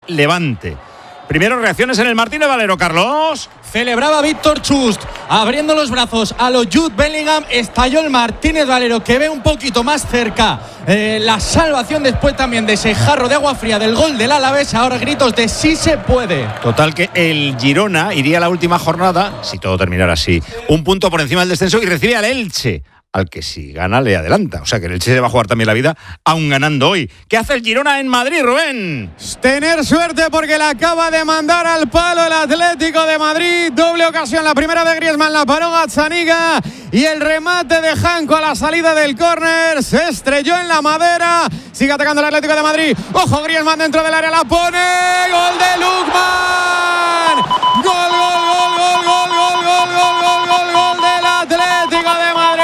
Levante. Primeras reacciones en el Martínez Valero, Carlos. Celebraba Víctor Chust, abriendo los brazos a los Jude Bellingham. Estalló el Martínez Valero, que ve un poquito más cerca la salvación después también de ese jarro de agua fría del gol del Alavés. Ahora gritos de sí se puede. Total, que el Girona iría a la última jornada, si todo terminara así, un punto por encima del descenso y recibe al Elche, al que si gana le adelanta. O sea que el Elche se va a jugar también la vida, aún ganando hoy. ¿Qué hace el Girona en Madrid, Rubén? Tener suerte, porque le acaba de mandar al palo el Atlético de Madrid. Doble ocasión, la primera de Griezmann, la paró Gazzaniga, y el remate de Janko a la salida del córner se estrelló en la madera. Sigue atacando el Atlético de Madrid. Ojo, Griezmann dentro del área, la pone. Gol de Lookman. Gol, gol, gol, gol, gol, gol, gol, gol, gol, gol, gol del Atlético de Madrid.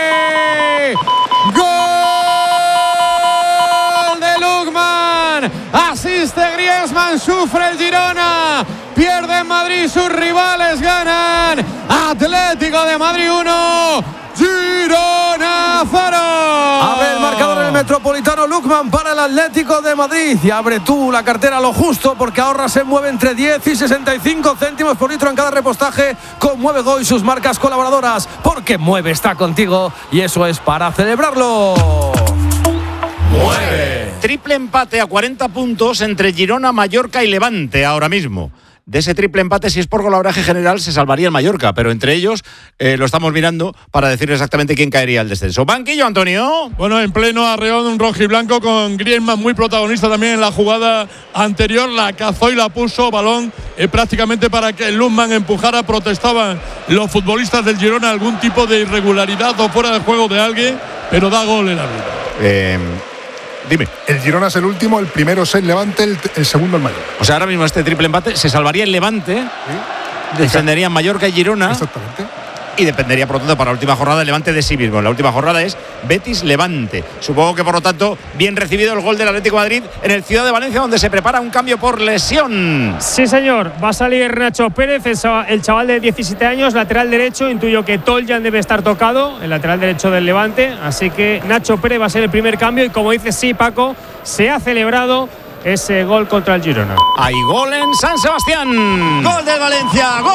Asiste Griezmann, sufre el Girona, pierde en Madrid, sus rivales ganan. Atlético de Madrid 1, Girona 0. Abre el marcador en el Metropolitano Lookman para el Atlético de Madrid. Y abre tú la cartera lo justo, porque ahorra se mueve entre 10 y 65 céntimos por litro en cada repostaje con Mueve Go y sus marcas colaboradoras. Porque Mueve está contigo y eso es para celebrarlo. ¡Mueve! Triple empate a 40 puntos entre Girona, Mallorca y Levante ahora mismo. De ese triple empate, si es por golaveraje general, se salvaría el Mallorca, pero entre ellos lo estamos mirando para decir exactamente quién caería al descenso. Banquillo, Antonio. Bueno, en pleno arreón, un rojiblanco con Griezmann muy protagonista también en la jugada anterior. La cazó y la puso, balón prácticamente para que Lookman empujara. Protestaban los futbolistas del Girona algún tipo de irregularidad o fuera de juego de alguien, pero da gol el árbitro. Dime. El Girona es el último, el primero es el Levante, el segundo el Mallorca. O sea, ahora mismo este triple empate se salvaría el Levante, descenderían Mallorca y Girona. Exactamente. Y dependería, por lo tanto, para la última jornada el Levante de sí mismo. La última jornada es Betis-Levante. Supongo que, por lo tanto, bien recibido el gol del Atlético de Madrid en el Ciudad de Valencia, donde se prepara un cambio por lesión. Sí, señor. Va a salir Nacho Pérez, el chaval de 17 años, lateral derecho. Intuyo que Toljan debe estar tocado, el lateral derecho del Levante. Así que Nacho Pérez va a ser el primer cambio. Y como dice, sí, Paco, se ha celebrado ese gol contra el Girona. Hay gol en San Sebastián. Gol del Valencia. ¡Gol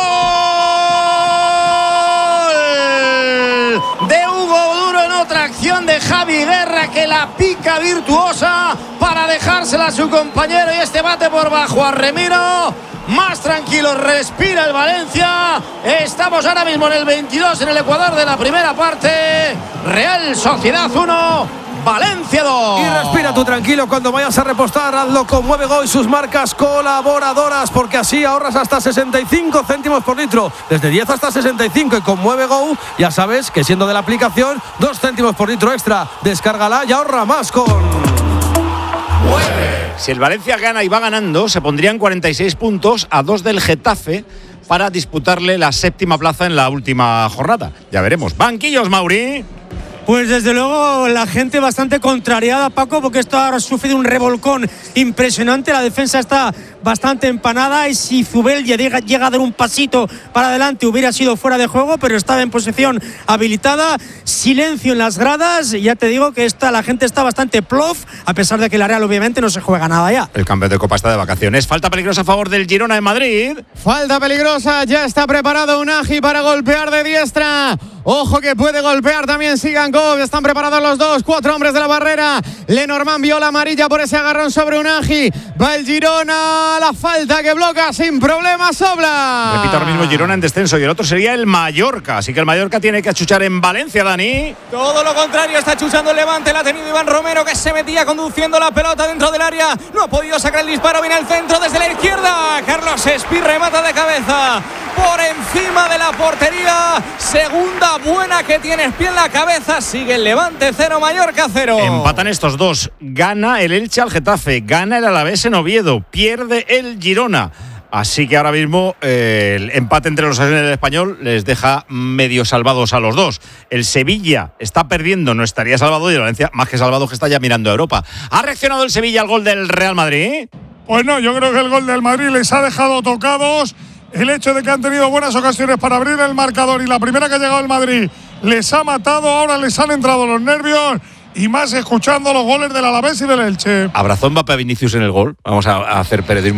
de Hugo Duro en otra acción de Javi Guerra, que la pica virtuosa para dejársela a su compañero, y este bate por bajo a Remiro? Más tranquilo respira el Valencia. Estamos ahora mismo en el 22 en el Ecuador de la primera parte. Real Sociedad 1, Valencia 2. Y respira tú tranquilo cuando vayas a repostar. Hazlo con Mueve Go y sus marcas colaboradoras, porque así ahorras hasta 65 céntimos por litro, desde 10 hasta 65. Y con Mueve Go ya sabes que, siendo de la aplicación, 2 céntimos por litro extra. Descárgala y ahorra más con Mueve. Si el Valencia gana y va ganando, se pondrían 46 puntos a 2 del Getafe para disputarle la séptima plaza en la última jornada. Ya veremos. Banquillos, Mauri. Pues desde luego la gente bastante contrariada, Paco, porque esto ha sufrido un revolcón impresionante. La defensa está bastante empanada, y si Zubel llega a dar un pasito para adelante hubiera sido fuera de juego, pero estaba en posición habilitada. Silencio en las gradas, y ya te digo que la gente está bastante plof, a pesar de que la Real obviamente no se juega nada ya. El campeón de Copa está de vacaciones. Falta peligrosa a favor del Girona en Madrid. Falta peligrosa, ya está preparado Unagi para golpear de diestra. Ojo que puede golpear también Sigankov. Están preparados los dos, 4 hombres de la barrera. Lenormand vio la amarilla por ese agarrón sobre Unagi. Va el Girona, la falta que bloca sin problemas, Sobla. Repito, ahora mismo Girona en descenso, y el otro sería el Mallorca. Así que el Mallorca tiene que achuchar en Valencia, Dani. Todo lo contrario, está achuchando el Levante. La ha tenido Iván Romero, que se metía conduciendo la pelota dentro del área. No ha podido sacar el disparo. Viene al centro desde la izquierda. Carlos Espí remata de cabeza por encima de la portería. Segunda buena que tiene Espí en la cabeza. Sigue el Levante 0, Mallorca 0. Empatan estos dos. Gana el Elche al Getafe. Gana el Alavés en Oviedo. Pierde el Girona. Así que ahora mismo el empate entre los asesinos del Español les deja medio salvados a los dos. El Sevilla está perdiendo, no estaría salvado, y el Valencia más que salvado, que está ya mirando a Europa. ¿Ha reaccionado el Sevilla al gol del Real Madrid? Pues no, yo creo que el gol del Madrid les ha dejado tocados. El hecho de que han tenido buenas ocasiones para abrir el marcador, y la primera que ha llegado el Madrid les ha matado. Ahora les han entrado los nervios, y más escuchando los goles del Alavés y del Elche. Abrazó Mbappé a Vinicius en el gol. Vamos a hacer periodismo